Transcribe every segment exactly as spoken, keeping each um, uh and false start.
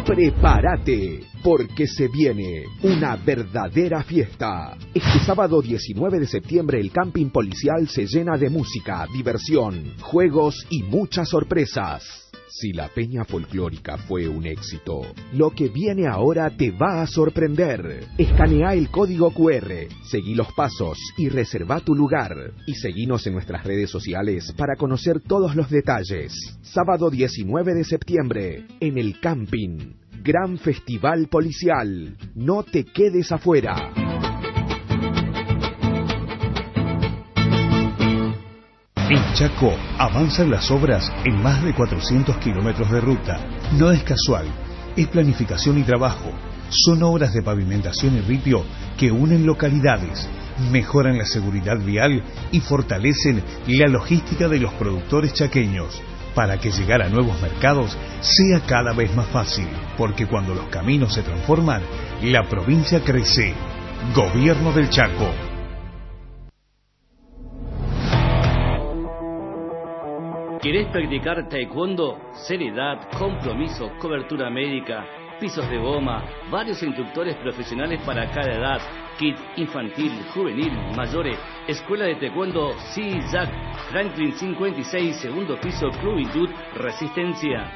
Prepárate, porque se viene una verdadera fiesta. Este sábado diecinueve de septiembre el camping policial se llena de música, diversión, juegos y muchas sorpresas. Si la peña folclórica fue un éxito, lo que viene ahora te va a sorprender. Escanea el código cu erre, seguí los pasos y reserva tu lugar. Y seguinos en nuestras redes sociales para conocer todos los detalles. Sábado diecinueve de septiembre, en el camping. Gran Festival Policial. No te quedes afuera. En Chaco avanzan las obras en más de cuatrocientos kilómetros de ruta. No es casual, es planificación y trabajo. Son obras de pavimentación y ripio que unen localidades, mejoran la seguridad vial y fortalecen la logística de los productores chaqueños, para que llegar a nuevos mercados sea cada vez más fácil, porque cuando los caminos se transforman, la provincia crece. Gobierno del Chaco. ¿Querés practicar taekwondo? Seriedad, compromiso, cobertura médica, pisos de goma, varios instructores profesionales para cada edad, kit infantil, juvenil, mayores, escuela de taekwondo C-Jack, Franklin cincuenta y seis, segundo piso, Club Itud, Resistencia.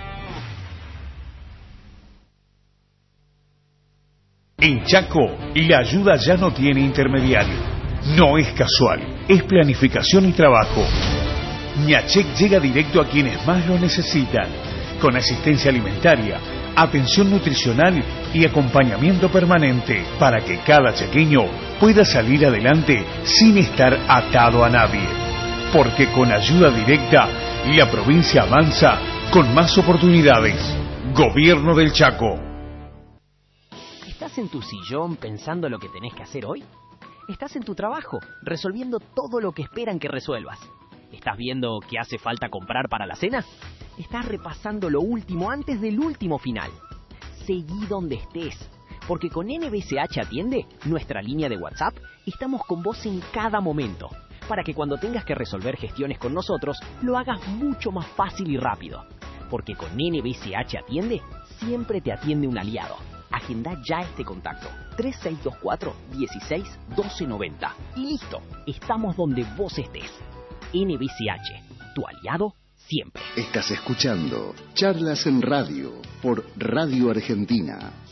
En Chaco, la ayuda ya no tiene intermediario. No es casual, es planificación y trabajo. Ñachec llega directo a quienes más lo necesitan, con asistencia alimentaria, atención nutricional y acompañamiento permanente, para que cada chaqueño pueda salir adelante sin estar atado a nadie. Porque con ayuda directa, la provincia avanza con más oportunidades. Gobierno del Chaco. ¿Estás en tu sillón pensando lo que tenés que hacer hoy? ¿Estás en tu trabajo resolviendo todo lo que esperan que resuelvas? ¿Estás viendo qué hace falta comprar para la cena? ¿Estás repasando lo último antes del último final? Seguí donde estés, porque con N B C H Atiende, nuestra línea de WhatsApp, estamos con vos en cada momento, para que cuando tengas que resolver gestiones con nosotros, lo hagas mucho más fácil y rápido. Porque con N B C H Atiende, siempre te atiende un aliado. Agenda ya este contacto, tres seis dos cuatro, dieciséis, doce noventa. Y listo, estamos donde vos estés. N B C H, tu aliado siempre. Estás escuchando Charlas en Radio por Radio Argentina